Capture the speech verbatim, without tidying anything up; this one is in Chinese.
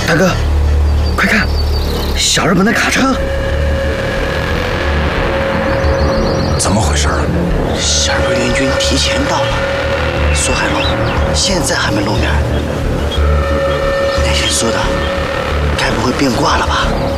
大哥，快看，小日本的卡车！ 怎么回事啊？ 小日本联军提前到了，苏海龙现在还没露面。那天说的，该不会变卦了吧？